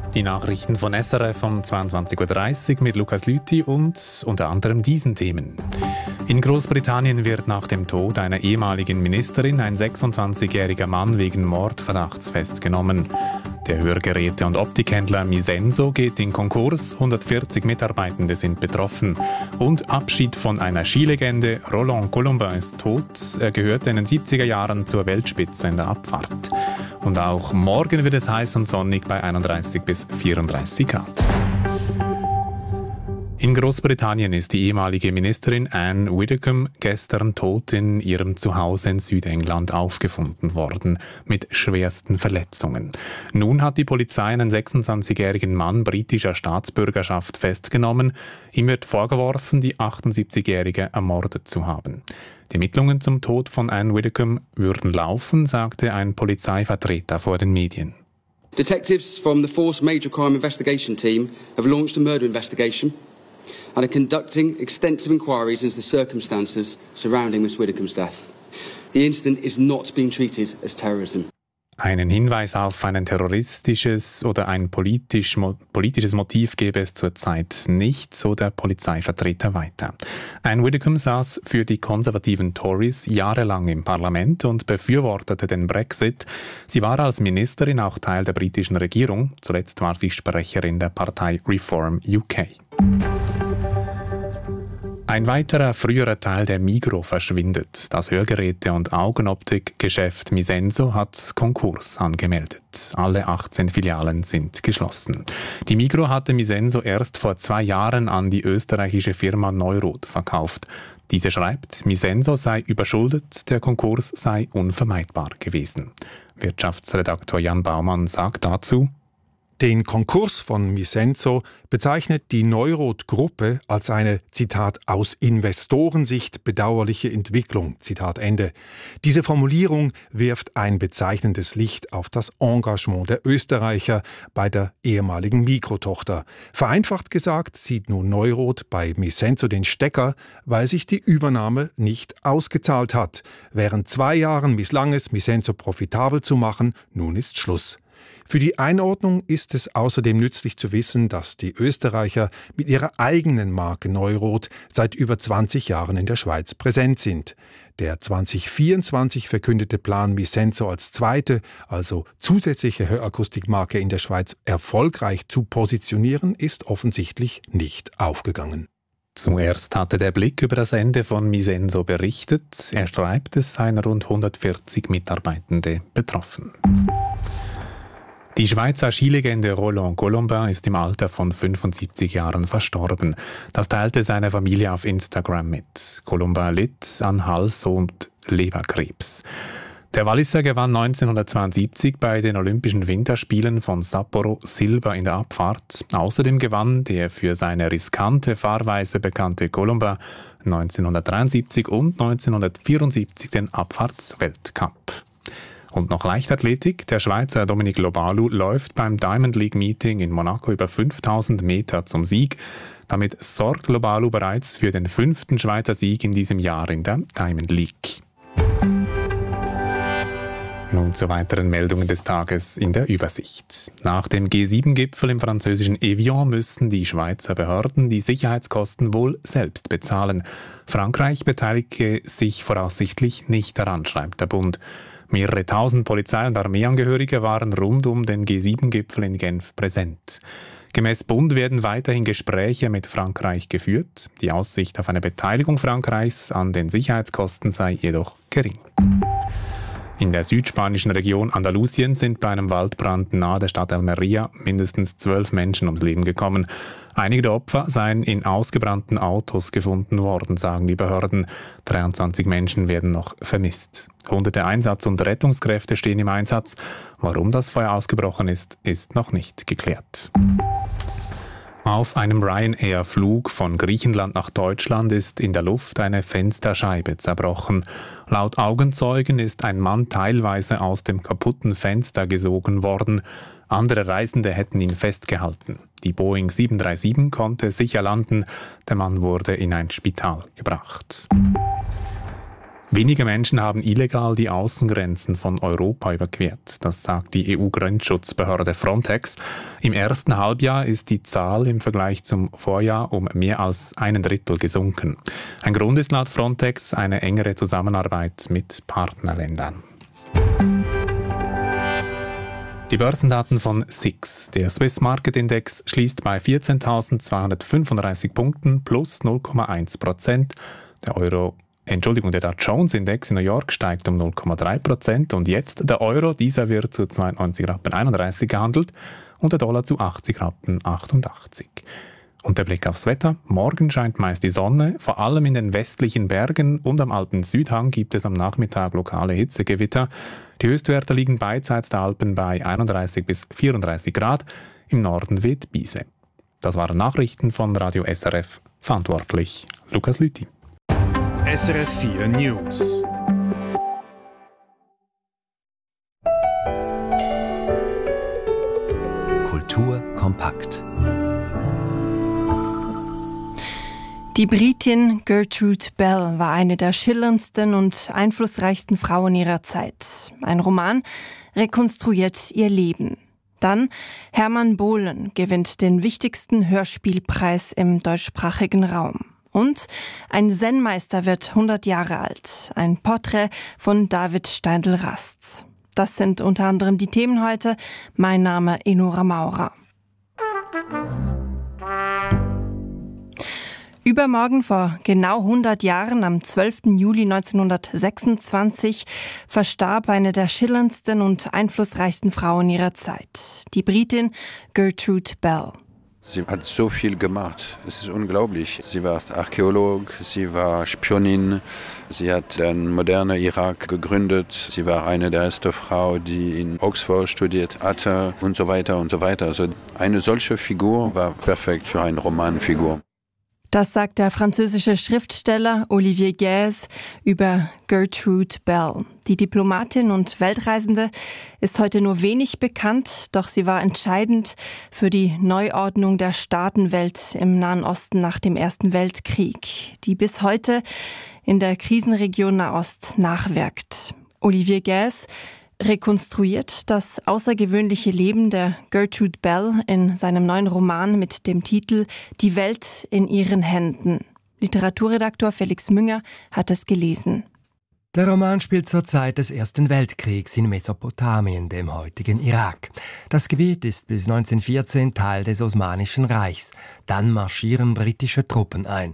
Die Nachrichten von SRF um 22.30 Uhr mit Lukas Lüthi und unter anderem diesen Themen. In Großbritannien wird nach dem Tod einer ehemaligen Ministerin ein 26-jähriger Mann wegen Mordverdachts festgenommen. Der Hörgeräte- und Optikhändler Misenso geht in Konkurs, 140 Mitarbeitende sind betroffen. Und Abschied von einer Skilegende, Roland Colombin ist tot. Er gehörte in den 70er Jahren zur Weltspitze in der Abfahrt. Und auch morgen wird es heiß und sonnig bei 31 bis 34 Grad. In Großbritannien ist die ehemalige Ministerin Anne Widdecombe gestern tot in ihrem Zuhause in Südengland aufgefunden worden, mit schwersten Verletzungen. Nun hat die Polizei einen 26-jährigen Mann britischer Staatsbürgerschaft festgenommen. Ihm wird vorgeworfen, die 78-jährige ermordet zu haben. Die Ermittlungen zum Tod von Anne Widdecombe würden laufen, sagte ein Polizeivertreter vor den Medien. Detectives from the Force Major Crime Investigation Team have launched a murder investigation and are conducting extensive inquiries into the circumstances surrounding Miss Widdecombe's death. The incident is not being treated as terrorism. Einen Hinweis auf ein terroristisches oder ein politisches Motiv gebe es zurzeit nicht, so der Polizeivertreter weiter. Anne Widdecombe saß für die konservativen Tories jahrelang im Parlament und befürwortete den Brexit. Sie war als Ministerin auch Teil der britischen Regierung. Zuletzt war sie Sprecherin der Partei Reform UK. Ein weiterer früherer Teil der Migros verschwindet. Das Hörgeräte- und Augenoptikgeschäft Misenso hat Konkurs angemeldet. Alle 18 Filialen sind geschlossen. Die Migros hatte Misenso erst vor 2 Jahren an die österreichische Firma Neurot verkauft. Diese schreibt, Misenso sei überschuldet, der Konkurs sei unvermeidbar gewesen. Wirtschaftsredaktor Jan Baumann sagt dazu: Den Konkurs von Misenso bezeichnet die Neurot-Gruppe als eine, Zitat, aus Investorensicht bedauerliche Entwicklung, Zitat Ende. Diese Formulierung wirft ein bezeichnendes Licht auf das Engagement der Österreicher bei der ehemaligen Mikrotochter. Vereinfacht gesagt zieht nun Neurot bei Misenso den Stecker, weil sich die Übernahme nicht ausgezahlt hat. Während 2 Jahren misslang es, Misenso profitabel zu machen, nun ist Schluss. Für die Einordnung ist es außerdem nützlich zu wissen, dass die Österreicher mit ihrer eigenen Marke Neurot seit über 20 Jahren in der Schweiz präsent sind. Der 2024 verkündete Plan, Misenso als zweite, also zusätzliche Hörakustikmarke in der Schweiz erfolgreich zu positionieren, ist offensichtlich nicht aufgegangen. Zuerst hatte der Blick über das Ende von Misenso berichtet. Er schreibt, es seien rund 140 Mitarbeitende betroffen. Die Schweizer Skilegende Roland Colombin ist im Alter von 75 Jahren verstorben. Das teilte seine Familie auf Instagram mit. Colombin litt an Hals- und Leberkrebs. Der Walliser gewann 1972 bei den Olympischen Winterspielen von Sapporo Silber in der Abfahrt. Außerdem gewann der für seine riskante Fahrweise bekannte Colombin 1973 und 1974 den Abfahrtsweltcup. Und noch Leichtathletik. Der Schweizer Dominic Lobalu läuft beim Diamond League Meeting in Monaco über 5000 Meter zum Sieg. Damit sorgt Lobalu bereits für den 5. Schweizer Sieg in diesem Jahr in der Diamond League. Nun zu weiteren Meldungen des Tages in der Übersicht. Nach dem G7-Gipfel im französischen Evian müssen die Schweizer Behörden die Sicherheitskosten wohl selbst bezahlen. Frankreich beteilige sich voraussichtlich nicht daran, schreibt der Bund. Mehrere tausend Polizei- und Armeeangehörige waren rund um den G7-Gipfel in Genf präsent. Gemäß Bund werden weiterhin Gespräche mit Frankreich geführt. Die Aussicht auf eine Beteiligung Frankreichs an den Sicherheitskosten sei jedoch gering. In der südspanischen Region Andalusien sind bei einem Waldbrand nahe der Stadt Almería mindestens 12 Menschen ums Leben gekommen. Einige der Opfer seien in ausgebrannten Autos gefunden worden, sagen die Behörden. 23 Menschen werden noch vermisst. Hunderte Einsatz- und Rettungskräfte stehen im Einsatz. Warum das Feuer ausgebrochen ist, ist noch nicht geklärt. Auf einem Ryanair-Flug von Griechenland nach Deutschland ist in der Luft eine Fensterscheibe zerbrochen. Laut Augenzeugen ist ein Mann teilweise aus dem kaputten Fenster gesogen worden. Andere Reisende hätten ihn festgehalten. Die Boeing 737 konnte sicher landen. Der Mann wurde in ein Spital gebracht. Weniger Menschen haben illegal die Außengrenzen von Europa überquert. Das sagt die EU-Grenzschutzbehörde Frontex. Im ersten Halbjahr ist die Zahl im Vergleich zum Vorjahr um mehr als 1/3 gesunken. Ein Grund ist laut Frontex eine engere Zusammenarbeit mit Partnerländern. Die Börsendaten von SIX. Der Swiss Market Index schließt bei 14.235 Punkten plus 0,1%. Der Dow Jones Index in New York steigt um 0,3% und jetzt der Euro, dieser wird zu 92,31 gehandelt und der Dollar zu 80,88. Und der Blick aufs Wetter. Morgen scheint meist die Sonne, vor allem in den westlichen Bergen und am Alpen-Südhang gibt es am Nachmittag lokale Hitzegewitter. Die Höchstwerte liegen beidseits der Alpen bei 31 bis 34 Grad, im Norden weht Biese. Das waren Nachrichten von Radio SRF, verantwortlich Lukas Lüthi. SRF 4 News. Kultur kompakt. Die Britin Gertrude Bell war eine der schillerndsten und einflussreichsten Frauen ihrer Zeit. Ein Roman rekonstruiert ihr Leben. Dann Hermann Bohlen gewinnt den wichtigsten Hörspielpreis im deutschsprachigen Raum. Und ein Zen-Meister wird 100 Jahre alt. Ein Porträt von David Steindl-Rast. Das sind unter anderem die Themen heute. Mein Name Enora Maurer. Übermorgen vor genau 100 Jahren, am 12. Juli 1926, verstarb eine der schillerndsten und einflussreichsten Frauen ihrer Zeit, die Britin Gertrude Bell. Sie hat so viel gemacht, es ist unglaublich. Sie war Archäolog, sie war Spionin, sie hat den modernen Irak gegründet, sie war eine der ersten Frauen, die in Oxford studiert hatte und so weiter und so weiter. Also eine solche Figur war perfekt für eine Romanfigur. Das sagt der französische Schriftsteller Olivier Guès über Gertrude Bell. Die Diplomatin und Weltreisende ist heute nur wenig bekannt, doch sie war entscheidend für die Neuordnung der Staatenwelt im Nahen Osten nach dem Ersten Weltkrieg, die bis heute in der Krisenregion Nahost nachwirkt. Olivier Guès rekonstruiert das außergewöhnliche Leben der Gertrude Bell in seinem neuen Roman mit dem Titel »Die Welt in ihren Händen«. Literaturredaktor Felix Münger hat es gelesen. Der Roman spielt zur Zeit des Ersten Weltkriegs in Mesopotamien, dem heutigen Irak. Das Gebiet ist bis 1914 Teil des Osmanischen Reichs. Dann marschieren britische Truppen ein.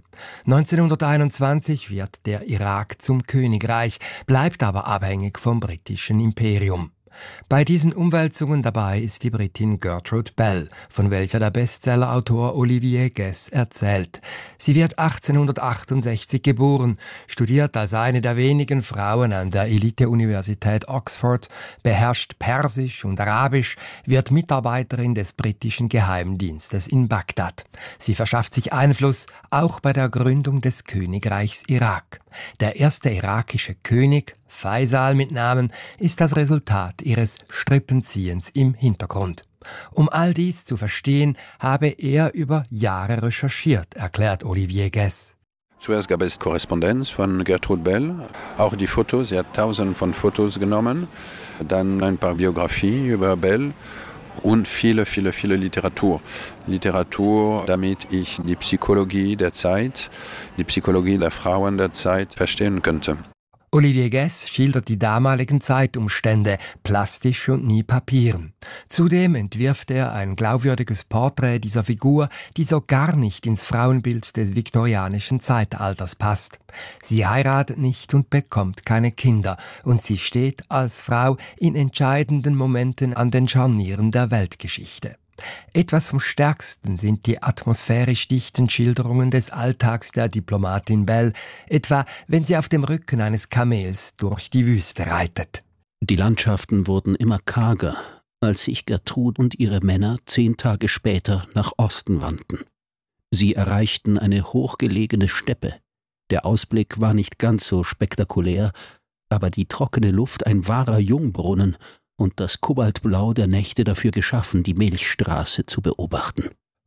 1921 wird der Irak zum Königreich, bleibt aber abhängig vom britischen Imperium. Bei diesen Umwälzungen dabei ist die Britin Gertrude Bell, von welcher der Bestsellerautor Olivier Guès erzählt. Sie wird 1868 geboren, studiert als eine der wenigen Frauen an der Elite-Universität Oxford, beherrscht Persisch und Arabisch, wird Mitarbeiterin des britischen Geheimdienstes in Bagdad. Sie verschafft sich Einfluss auch bei der Gründung des Königreichs Irak. Der erste irakische König, Faisal mit Namen, ist das Resultat ihres Strippenziehens im Hintergrund. Um all dies zu verstehen, habe er über Jahre recherchiert, erklärt Olivier Guès. Zuerst gab es Korrespondenz von Gertrude Bell, auch die Fotos, sie hat tausende von Fotos genommen, dann ein paar Biografien über Bell und viele Literatur. Literatur, damit ich die Psychologie der Zeit, die Psychologie der Frauen der Zeit verstehen könnte. Olivier Guès schildert die damaligen Zeitumstände, plastisch und nie Papieren. Zudem entwirft er ein glaubwürdiges Porträt dieser Figur, die so gar nicht ins Frauenbild des viktorianischen Zeitalters passt. Sie heiratet nicht und bekommt keine Kinder, und sie steht als Frau in entscheidenden Momenten an den Scharnieren der Weltgeschichte. Etwas vom Stärksten sind die atmosphärisch dichten Schilderungen des Alltags der Diplomatin Bell, etwa wenn sie auf dem Rücken eines Kamels durch die Wüste reitet. Die Landschaften wurden immer karger, als sich Gertrud und ihre Männer 10 Tage später nach Osten wandten. Sie erreichten eine hochgelegene Steppe. Der Ausblick war nicht ganz so spektakulär, aber die trockene Luft ein wahrer Jungbrunnen und das Kobaltblau der Nächte dafür geschaffen, die Milchstraße zu beobachten.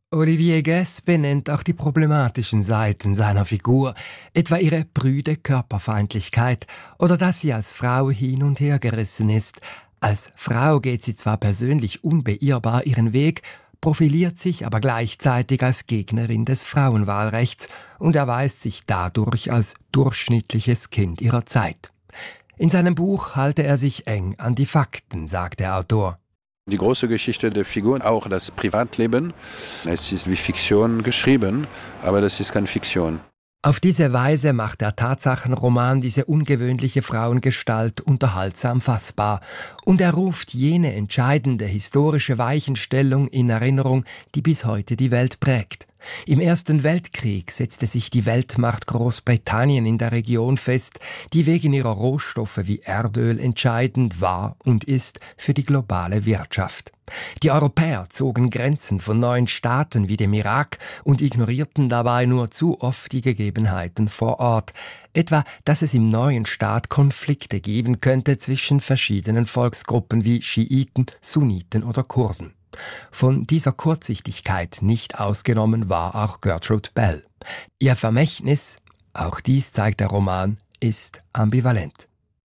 Olivier Guess benennt auch die problematischen Seiten seiner Figur, etwa ihre prüde Körperfeindlichkeit oder dass sie als Frau hin und her gerissen ist. Als Frau geht sie zwar persönlich unbeirrbar ihren Weg, profiliert sich aber gleichzeitig als Gegnerin des Frauenwahlrechts und erweist sich dadurch als durchschnittliches Kind ihrer Zeit. In seinem Buch halte er sich eng an die Fakten, sagt der Autor. Die große Geschichte der Figur, auch das Privatleben, es ist wie Fiktion geschrieben, aber das ist keine Fiktion. Auf diese Weise macht der Tatsachenroman diese ungewöhnliche Frauengestalt unterhaltsam fassbar und er ruft jene entscheidende historische Weichenstellung in Erinnerung, die bis heute die Welt prägt. Im Ersten Weltkrieg setzte sich die Weltmacht Großbritannien in der Region fest, die wegen ihrer Rohstoffe wie Erdöl entscheidend war und ist für die globale Wirtschaft. Die Europäer zogen Grenzen von neuen Staaten wie dem Irak und ignorierten dabei nur zu oft die Gegebenheiten vor Ort, etwa, dass es im neuen Staat Konflikte geben könnte zwischen verschiedenen Volksgruppen wie Schiiten, Sunniten oder Kurden. Von dieser Kurzsichtigkeit nicht ausgenommen war auch Gertrude Bell. Ihr Vermächtnis, auch dies zeigt der Roman, ist ambivalent.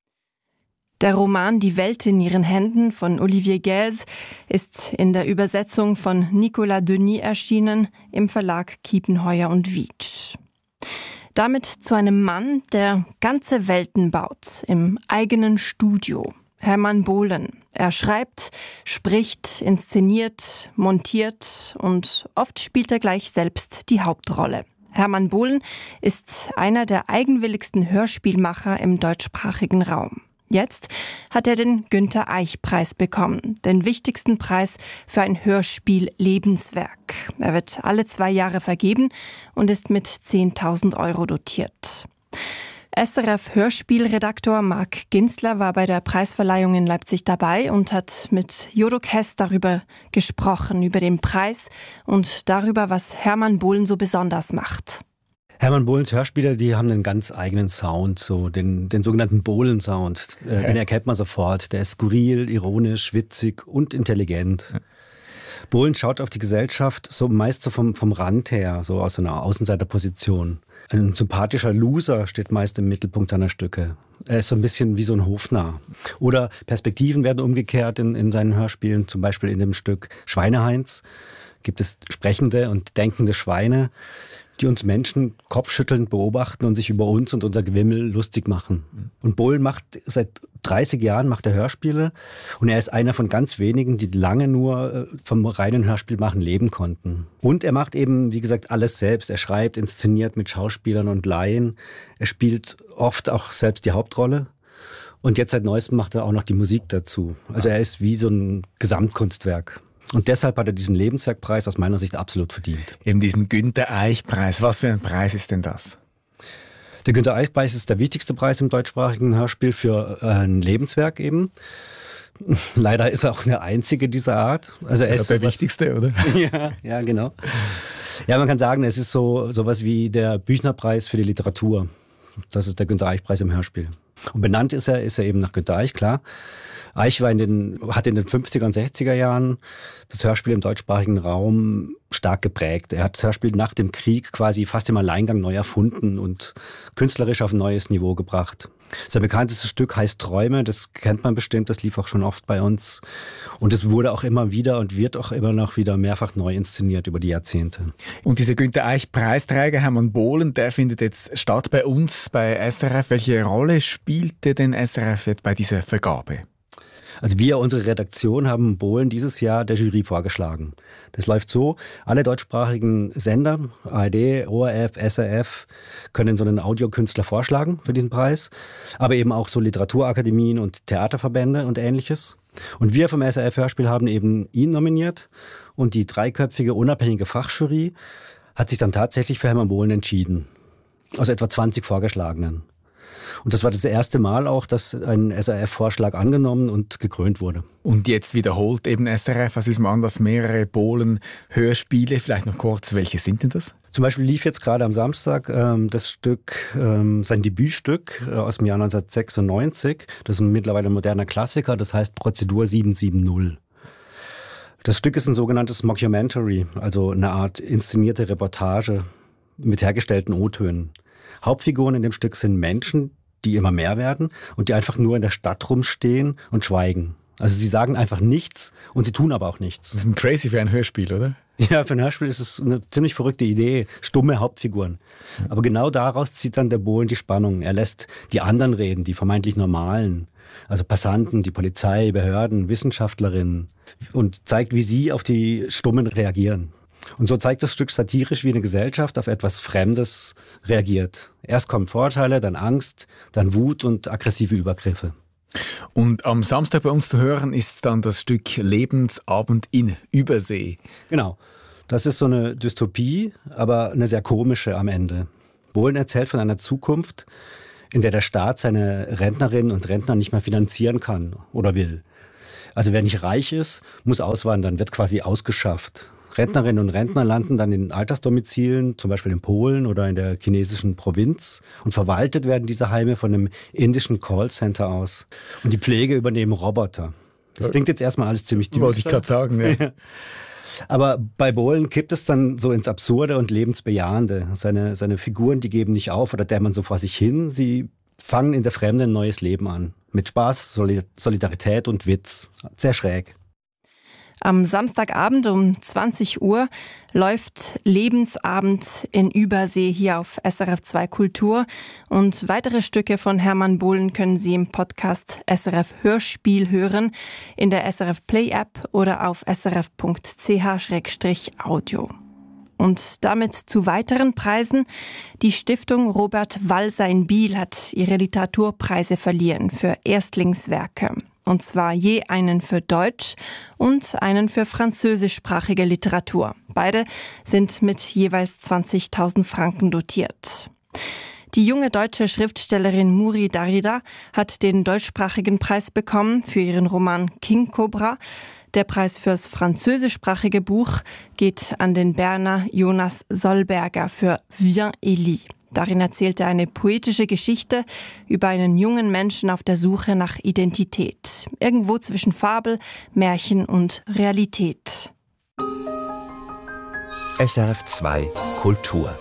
Der Roman Die Welt in ihren Händen von Olivier Guess ist in der Übersetzung von Nicolas Denis erschienen im Verlag Kiepenheuer und Wiedsch. Damit zu einem Mann, der ganze Welten baut, im eigenen Studio. Hermann Bohlen. Er schreibt, spricht, inszeniert, montiert und oft spielt er gleich selbst die Hauptrolle. Hermann Bohlen ist einer der eigenwilligsten Hörspielmacher im deutschsprachigen Raum. Jetzt hat er den Günther-Eich-Preis bekommen, den wichtigsten Preis für ein Hörspiel-Lebenswerk. Er wird alle 2 Jahre vergeben und ist mit 10.000 € dotiert. SRF-Hörspielredaktor Marc Ginzler war bei der Preisverleihung in Leipzig dabei und hat mit Jodok Hess darüber gesprochen, über den Preis und darüber, was Hermann Bohlen so besonders macht. Hermann Bohlens Hörspiele, die haben einen ganz eigenen Sound, so den sogenannten Bohlen-Sound. Den erkennt man sofort. Der ist skurril, ironisch, witzig und intelligent. Bohlen schaut auf die Gesellschaft so meist so vom Rand her, so aus einer Außenseiterposition. Ein sympathischer Loser steht meist im Mittelpunkt seiner Stücke. Er ist so ein bisschen wie so ein Hofnarr. Oder Perspektiven werden umgekehrt in seinen Hörspielen, zum Beispiel in dem Stück Schweineheinz gibt es sprechende und denkende Schweine, die uns Menschen kopfschüttelnd beobachten und sich über uns und unser Gewimmel lustig machen. Und Bohlen macht seit 30 Jahren macht er Hörspiele und er ist einer von ganz wenigen, die lange nur vom reinen Hörspielmachen leben konnten. Und er macht eben, wie gesagt, alles selbst. Er schreibt, inszeniert mit Schauspielern und Laien. Er spielt oft auch selbst die Hauptrolle. Und jetzt seit Neuestem macht er auch noch die Musik dazu. Also er ist wie so ein Gesamtkunstwerk. Und deshalb hat er diesen Lebenswerkpreis aus meiner Sicht absolut verdient. Eben diesen Günther-Eich-Preis. Was für ein Preis ist denn das? Der Günther-Eich-Preis ist der wichtigste Preis im deutschsprachigen Hörspiel für ein Lebenswerk eben. Leider ist er auch der einzige dieser Art. Also er ist der wichtigste, oder? Ja, genau. Ja, man kann sagen, es ist sowas wie der Büchner-Preis für die Literatur. Das ist der Günther-Eich-Preis im Hörspiel. Und benannt ist er eben nach Günther Eich, klar. Eich hat in den 50er und 60er Jahren das Hörspiel im deutschsprachigen Raum stark geprägt. Er hat das Hörspiel nach dem Krieg quasi fast im Alleingang neu erfunden und künstlerisch auf ein neues Niveau gebracht. Sein bekanntestes Stück heißt Träume, das kennt man bestimmt, das lief auch schon oft bei uns. Und es wurde auch immer wieder und wird auch immer noch wieder mehrfach neu inszeniert über die Jahrzehnte. Und dieser Günther-Eich-Preisträger Hermann Bohlen, der findet jetzt statt bei uns, bei SRF. Welche Rolle spielte denn SRF jetzt bei dieser Vergabe? Also wir, unsere Redaktion, haben Bohlen dieses Jahr der Jury vorgeschlagen. Das läuft so, alle deutschsprachigen Sender, ARD, ORF, SRF, können so einen Audiokünstler vorschlagen für diesen Preis, aber eben auch so Literaturakademien und Theaterverbände und Ähnliches. Und wir vom SRF-Hörspiel haben eben ihn nominiert und die dreiköpfige unabhängige Fachjury hat sich dann tatsächlich für Hermann Bohlen entschieden, aus etwa 20 Vorgeschlagenen. Und das war das erste Mal auch, dass ein SRF-Vorschlag angenommen und gekrönt wurde. Und jetzt wiederholt eben SRF aus diesem Anlass mehrere Bohlen-Hörspiele. Vielleicht noch kurz, welche sind denn das? Zum Beispiel lief jetzt gerade am Samstag das Stück, sein Debütstück aus dem Jahr 1996. Das ist mittlerweile ein moderner Klassiker, das heißt Prozedur 770. Das Stück ist ein sogenanntes Mockumentary, also eine Art inszenierte Reportage mit hergestellten O-Tönen. Hauptfiguren in dem Stück sind Menschen, die immer mehr werden und die einfach nur in der Stadt rumstehen und schweigen. Also sie sagen einfach nichts und sie tun aber auch nichts. Das ist ein crazy für ein Hörspiel, oder? Ja, für ein Hörspiel ist es eine ziemlich verrückte Idee. Stumme Hauptfiguren. Aber genau daraus zieht dann der Bohlen die Spannung. Er lässt die anderen reden, die vermeintlich Normalen. Also Passanten, die Polizei, Behörden, Wissenschaftlerinnen. Und zeigt, wie sie auf die Stummen reagieren. Und so zeigt das Stück satirisch, wie eine Gesellschaft auf etwas Fremdes reagiert. Erst kommen Vorurteile, dann Angst, dann Wut und aggressive Übergriffe. Und am Samstag bei uns zu hören ist dann das Stück Lebensabend in Übersee. Genau. Das ist so eine Dystopie, aber eine sehr komische am Ende. Bohlen erzählt von einer Zukunft, in der der Staat seine Rentnerinnen und Rentner nicht mehr finanzieren kann oder will. Also wer nicht reich ist, muss auswandern, wird quasi ausgeschafft. Rentnerinnen und Rentner landen dann in Altersdomizilen, zum Beispiel in Polen oder in der chinesischen Provinz. Und verwaltet werden diese Heime von einem indischen Callcenter aus. Und die Pflege übernehmen Roboter. Das klingt jetzt erstmal alles ziemlich düster. Wollte ich gerade sagen, ja. Aber bei Bohlen kippt es dann so ins Absurde und Lebensbejahende. Seine Figuren, die geben nicht auf oder dämmern so vor sich hin. Sie fangen in der Fremde ein neues Leben an. Mit Spaß, Solidarität und Witz. Sehr schräg. Am Samstagabend um 20 Uhr läuft Lebensabend in Übersee hier auf SRF 2 Kultur. Und weitere Stücke von Hermann Bohlen können Sie im Podcast SRF Hörspiel hören, in der SRF Play App oder auf srf.ch/audio. Und damit zu weiteren Preisen. Die Stiftung Robert Walser in Biel hat ihre Literaturpreise verliehen für Erstlingswerke. Und zwar je einen für Deutsch und einen für französischsprachige Literatur. Beide sind mit jeweils 20.000 Franken dotiert. Die junge deutsche Schriftstellerin Muri Darida hat den deutschsprachigen Preis bekommen für ihren Roman King Cobra. Der Preis fürs französischsprachige Buch geht an den Berner Jonas Solberger für Viens Elie. Darin erzählt er eine poetische Geschichte über einen jungen Menschen auf der Suche nach Identität. Irgendwo zwischen Fabel, Märchen und Realität. SRF 2 Kultur.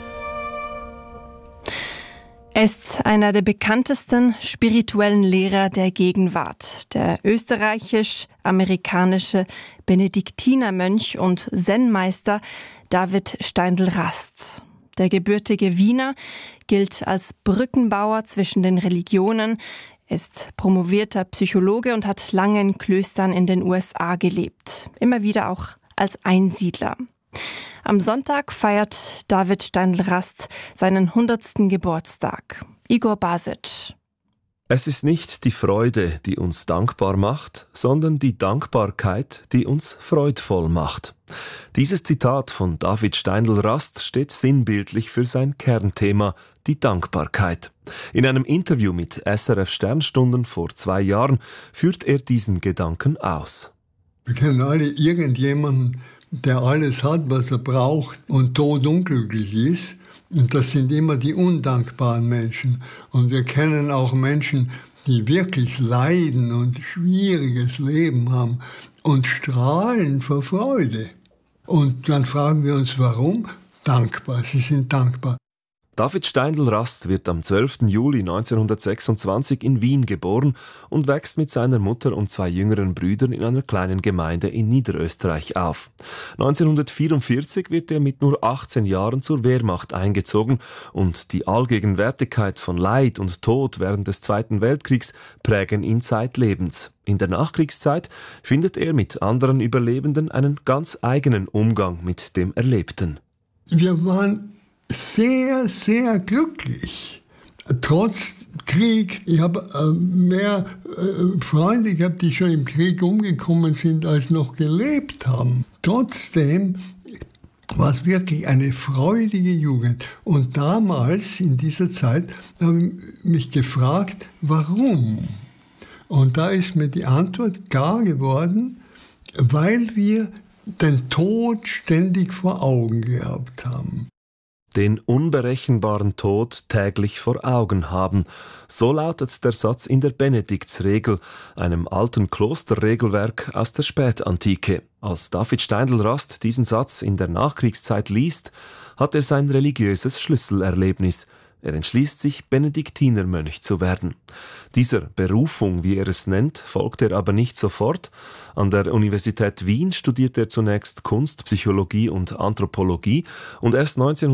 Er ist einer der bekanntesten spirituellen Lehrer der Gegenwart. Der österreichisch-amerikanische Benediktinermönch und Zen-Meister David Steindl-Rast. Der gebürtige Wiener gilt als Brückenbauer zwischen den Religionen, ist promovierter Psychologe und hat lange in Klöstern in den USA gelebt. Immer wieder auch als Einsiedler. Am Sonntag feiert David Steindl-Rast seinen 100. Geburtstag. Igor Basic. Es ist nicht die Freude, die uns dankbar macht, sondern die Dankbarkeit, die uns freudvoll macht. Dieses Zitat von David Steindl-Rast steht sinnbildlich für sein Kernthema, die Dankbarkeit. In einem Interview mit SRF Sternstunden vor 2 Jahren führt er diesen Gedanken aus. Wir kennen alle irgendjemanden, der alles hat, was er braucht und todunglücklich ist. Und das sind immer die undankbaren Menschen. Und wir kennen auch Menschen, die wirklich leiden und schwieriges Leben haben und strahlen vor Freude. Und dann fragen wir uns, warum? Dankbar, sie sind dankbar. David Steindl-Rast wird am 12. Juli 1926 in Wien geboren und wächst mit seiner Mutter und 2 jüngeren Brüdern in einer kleinen Gemeinde in Niederösterreich auf. 1944 wird er mit nur 18 Jahren zur Wehrmacht eingezogen und die Allgegenwärtigkeit von Leid und Tod während des Zweiten Weltkriegs prägen ihn zeitlebens. In der Nachkriegszeit findet er mit anderen Überlebenden einen ganz eigenen Umgang mit dem Erlebten. Wir waren sehr, sehr glücklich. Trotz Krieg. Ich habe mehr Freunde gehabt, die schon im Krieg umgekommen sind, als noch gelebt haben. Trotzdem war es wirklich eine freudige Jugend. Und damals, in dieser Zeit, habe ich mich gefragt, warum? Und da ist mir die Antwort klar geworden, weil wir den Tod ständig vor Augen gehabt haben. den unberechenbaren Tod täglich vor Augen haben. So lautet der Satz in der Benediktsregel, einem alten Klosterregelwerk aus der Spätantike. Als David Steindl-Rast diesen Satz in der Nachkriegszeit liest, hat er sein religiöses Schlüsselerlebnis. Er entschließt sich, Benediktinermönch zu werden. Dieser Berufung, wie er es nennt, folgt er aber nicht sofort. An der Universität Wien studiert er zunächst Kunst, Psychologie und Anthropologie und erst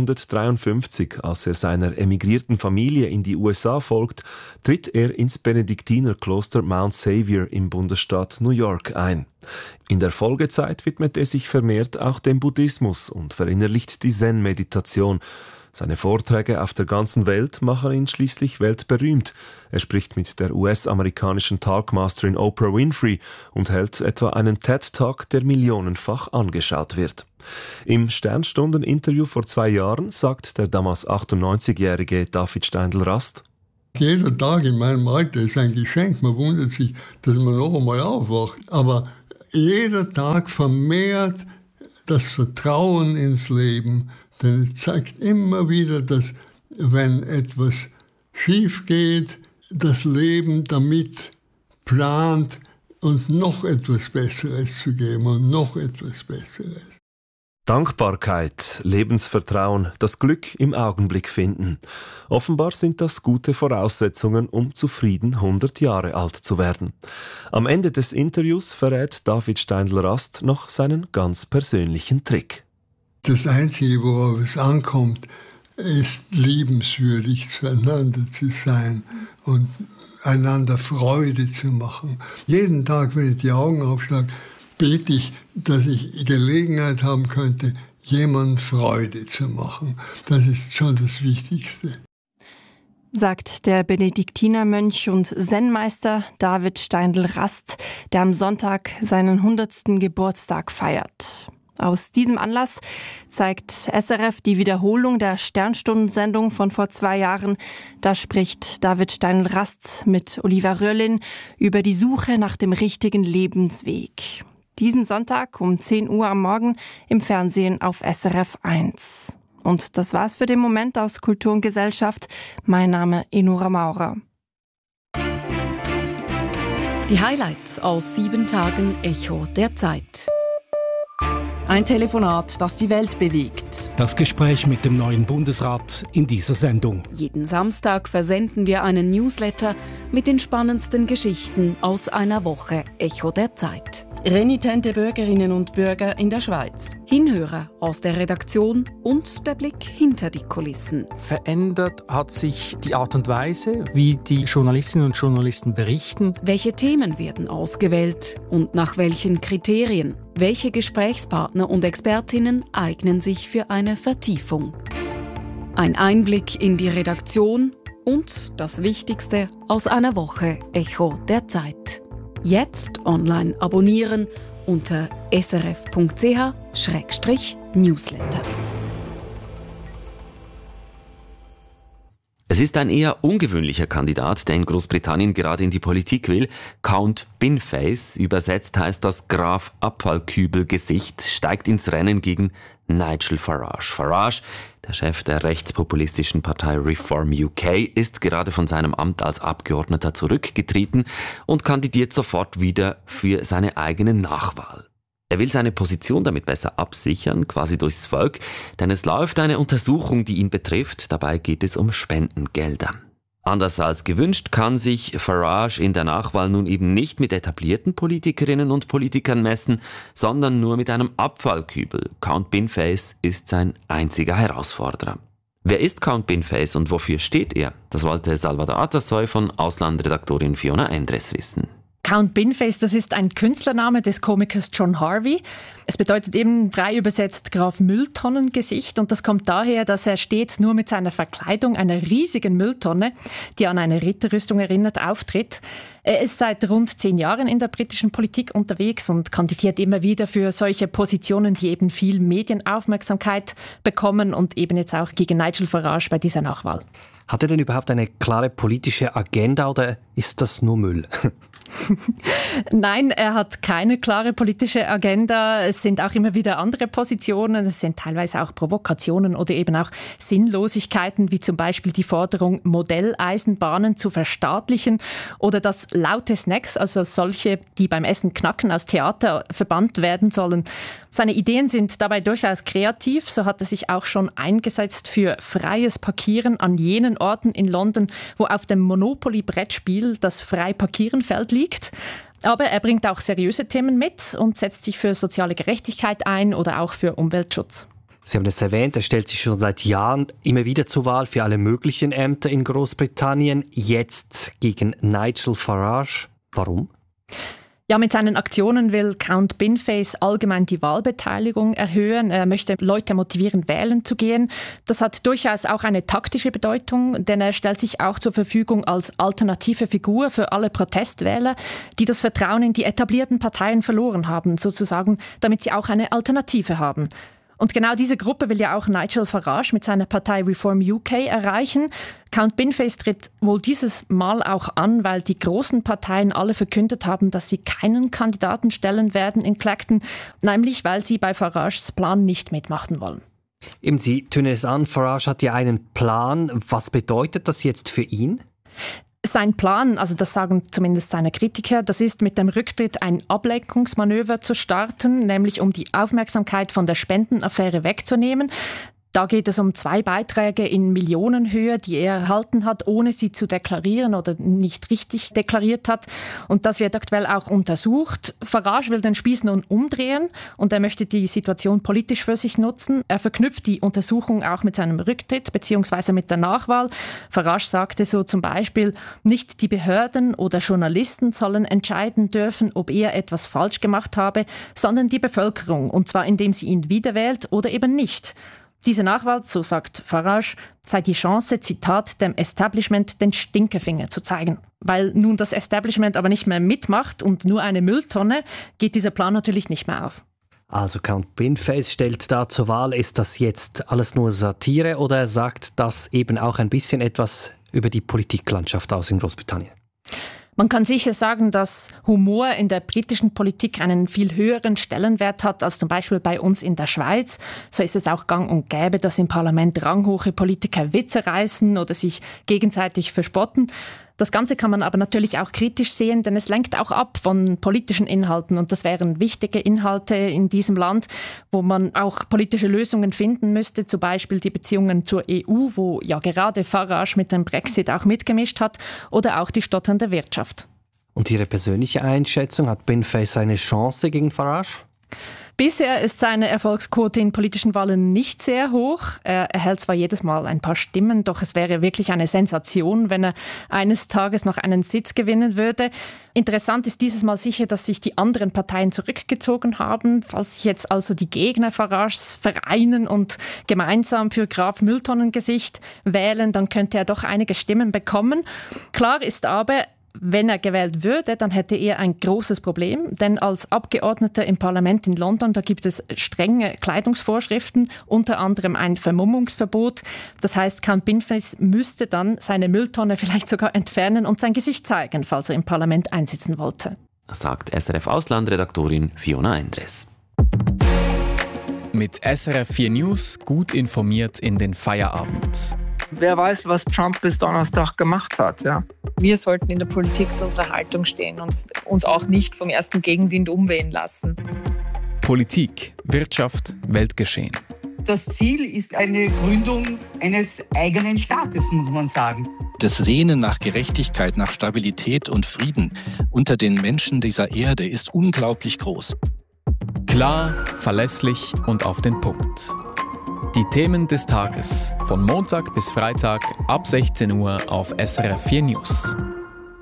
1953, als er seiner emigrierten Familie in die USA folgt, tritt er ins Benediktinerkloster Mount Savior im Bundesstaat New York ein. In der Folgezeit widmet er sich vermehrt auch dem Buddhismus und verinnerlicht die Zen-Meditation. Seine Vorträge auf der ganzen Welt machen ihn schließlich weltberühmt. Er spricht mit der US-amerikanischen Talkmasterin Oprah Winfrey und hält etwa einen TED-Talk, der millionenfach angeschaut wird. Im Sternstunden-Interview vor 2 Jahren sagt der damals 98-jährige David Steindl-Rast: Jeder Tag in meinem Alter ist ein Geschenk. Man wundert sich, dass man noch einmal aufwacht. Aber jeder Tag vermehrt das Vertrauen ins Leben. Denn es zeigt immer wieder, dass, wenn etwas schief geht, das Leben damit plant, uns noch etwas Besseres zu geben und noch etwas Besseres. Dankbarkeit, Lebensvertrauen, das Glück im Augenblick finden. Offenbar sind das gute Voraussetzungen, um zufrieden 100 Jahre alt zu werden. Am Ende des Interviews verrät David Steindl-Rast noch seinen ganz persönlichen Trick. Das Einzige, worauf es ankommt, ist liebenswürdig zueinander zu sein und einander Freude zu machen. Jeden Tag, wenn ich die Augen aufschlage, bete ich, dass ich Gelegenheit haben könnte, jemandem Freude zu machen. Das ist schon das Wichtigste. Sagt der Benediktinermönch und Zen-Meister David Steindl-Rast, der am Sonntag seinen 100. Geburtstag feiert. Aus diesem Anlass zeigt SRF die Wiederholung der Sternstundensendung von vor 2 Jahren. Da spricht David Steindl-Rast mit Oliver Röhrlin über die Suche nach dem richtigen Lebensweg. Diesen Sonntag um 10 Uhr am Morgen im Fernsehen auf SRF 1. Und das war's für den Moment aus Kultur und Gesellschaft. Mein Name Enora Maurer. Die Highlights aus 7 Tagen Echo der Zeit. Ein Telefonat, das die Welt bewegt. Das Gespräch mit dem neuen Bundesrat in dieser Sendung. Jeden Samstag versenden wir einen Newsletter mit den spannendsten Geschichten aus einer Woche Echo der Zeit. Renitente Bürgerinnen und Bürger in der Schweiz. Hinhörer aus der Redaktion und der Blick hinter die Kulissen. Verändert hat sich die Art und Weise, wie die Journalistinnen und Journalisten berichten. Welche Themen werden ausgewählt und nach welchen Kriterien? Welche Gesprächspartner und Expertinnen eignen sich für eine Vertiefung? Ein Einblick in die Redaktion und das Wichtigste aus einer Woche Echo der Zeit. Jetzt online abonnieren unter srf.ch/newsletter. Es ist ein eher ungewöhnlicher Kandidat, der in Großbritannien gerade in die Politik will. Count Binface, übersetzt heißt das Graf Abfallkübel-Gesicht, steigt ins Rennen gegen Nigel Farage. Farage, der Chef der rechtspopulistischen Partei Reform UK, ist gerade von seinem Amt als Abgeordneter zurückgetreten und kandidiert sofort wieder für seine eigene Nachwahl. Er will seine Position damit besser absichern, quasi durchs Volk, denn es läuft eine Untersuchung, die ihn betrifft. Dabei geht es um Spendengelder. Anders als gewünscht kann sich Farage in der Nachwahl nun eben nicht mit etablierten Politikerinnen und Politikern messen, sondern nur mit einem Abfallkübel. Count Binface ist sein einziger Herausforderer. Wer ist Count Binface und wofür steht er? Das wollte Salvador Atasoy von Auslandredaktorin Fiona Endres wissen. Count Binface, das ist ein Künstlername des Komikers John Harvey. Es bedeutet eben frei übersetzt Graf Mülltonnengesicht und das kommt daher, dass er stets nur mit seiner Verkleidung einer riesigen Mülltonne, die an eine Ritterrüstung erinnert, auftritt. Er ist seit rund 10 Jahren in der britischen Politik unterwegs und kandidiert immer wieder für solche Positionen, die eben viel Medienaufmerksamkeit bekommen und eben jetzt auch gegen Nigel Farage bei dieser Nachwahl. Hat er denn überhaupt eine klare politische Agenda oder ist das nur Müll? Nein, er hat keine klare politische Agenda. Es sind auch immer wieder andere Positionen. Es sind teilweise auch Provokationen oder eben auch Sinnlosigkeiten, wie zum Beispiel die Forderung, Modelleisenbahnen zu verstaatlichen oder dass laute Snacks, also solche, die beim Essen knacken, aus Theater verbannt werden sollen. Seine Ideen sind dabei durchaus kreativ. So hat er sich auch schon eingesetzt für freies Parkieren an jenen Orten in London, wo auf dem Monopoly-Brettspiel das Frei-Parkieren-Feld liegt. Aber er bringt auch seriöse Themen mit und setzt sich für soziale Gerechtigkeit ein oder auch für Umweltschutz. Sie haben es erwähnt, er stellt sich schon seit Jahren immer wieder zur Wahl für alle möglichen Ämter in Großbritannien. Jetzt gegen Nigel Farage. Warum? Ja, mit seinen Aktionen will Count Binface allgemein die Wahlbeteiligung erhöhen. Er möchte Leute motivieren, wählen zu gehen. Das hat durchaus auch eine taktische Bedeutung, denn er stellt sich auch zur Verfügung als alternative Figur für alle Protestwähler, die das Vertrauen in die etablierten Parteien verloren haben, sozusagen, damit sie auch eine Alternative haben. Und genau diese Gruppe will ja auch Nigel Farage mit seiner Partei Reform UK erreichen. Count Binface tritt wohl dieses Mal auch an, weil die großen Parteien alle verkündet haben, dass sie keinen Kandidaten stellen werden in Clacton, nämlich weil sie bei Farages Plan nicht mitmachen wollen. Eben, Sie tönen es an, Farage hat ja einen Plan. Was bedeutet das jetzt für ihn? Sein Plan, also das sagen zumindest seine Kritiker, das ist mit dem Rücktritt ein Ablenkungsmanöver zu starten, nämlich um die Aufmerksamkeit von der Spendenaffäre wegzunehmen. Da geht es um 2 Beiträge in Millionenhöhe, die er erhalten hat, ohne sie zu deklarieren oder nicht richtig deklariert hat. Und das wird aktuell auch untersucht. Farage will den Spieß nun umdrehen und er möchte die Situation politisch für sich nutzen. Er verknüpft die Untersuchung auch mit seinem Rücktritt bzw. mit der Nachwahl. Farage sagte so zum Beispiel, nicht die Behörden oder Journalisten sollen entscheiden dürfen, ob er etwas falsch gemacht habe, sondern die Bevölkerung, und zwar indem sie ihn wiederwählt oder eben nicht. Diese Nachwahl, so sagt Farage, sei die Chance, Zitat, dem Establishment den Stinkefinger zu zeigen. Weil nun das Establishment aber nicht mehr mitmacht und nur eine Mülltonne, geht dieser Plan natürlich nicht mehr auf. Also Count Binface stellt da zur Wahl, ist das jetzt alles nur Satire oder er sagt das eben auch ein bisschen etwas über die Politiklandschaft aus in Großbritannien? Man kann sicher sagen, dass Humor in der britischen Politik einen viel höheren Stellenwert hat als zum Beispiel bei uns in der Schweiz. So ist es auch gang und gäbe, dass im Parlament ranghohe Politiker Witze reißen oder sich gegenseitig verspotten. Das Ganze kann man aber natürlich auch kritisch sehen, denn es lenkt auch ab von politischen Inhalten. Und das wären wichtige Inhalte in diesem Land, wo man auch politische Lösungen finden müsste. Zum Beispiel die Beziehungen zur EU, wo ja gerade Farage mit dem Brexit auch mitgemischt hat, oder auch die stotternde Wirtschaft. Und Ihre persönliche Einschätzung, hat Binface eine Chance gegen Farage? Bisher ist seine Erfolgsquote in politischen Wahlen nicht sehr hoch. Er erhält zwar jedes Mal ein paar Stimmen, doch es wäre wirklich eine Sensation, wenn er eines Tages noch einen Sitz gewinnen würde. Interessant ist dieses Mal sicher, dass sich die anderen Parteien zurückgezogen haben. Falls sich jetzt also die Gegner Farages vereinen und gemeinsam für Graf Mülltonnengesicht wählen, dann könnte er doch einige Stimmen bekommen. Klar ist aber, wenn er gewählt würde, dann hätte er ein großes Problem, denn als Abgeordneter im Parlament in London, da gibt es strenge Kleidungsvorschriften, unter anderem ein Vermummungsverbot. Das heißt, Count Binface müsste dann seine Mülltonne vielleicht sogar entfernen und sein Gesicht zeigen, falls er im Parlament einsitzen wollte. Sagt SRF-Auslandredaktorin Fiona Endres. Mit SRF 4 News gut informiert in den Feierabend. Wer weiß, was Trump bis Donnerstag gemacht hat, ja. Wir sollten in der Politik zu unserer Haltung stehen und uns auch nicht vom ersten Gegenwind umwehen lassen. Politik, Wirtschaft, Weltgeschehen. Das Ziel ist eine Gründung eines eigenen Staates, muss man sagen. Das Sehnen nach Gerechtigkeit, nach Stabilität und Frieden unter den Menschen dieser Erde ist unglaublich groß. Klar, verlässlich und auf den Punkt. Die Themen des Tages von Montag bis Freitag ab 16 Uhr auf SRF 4 News.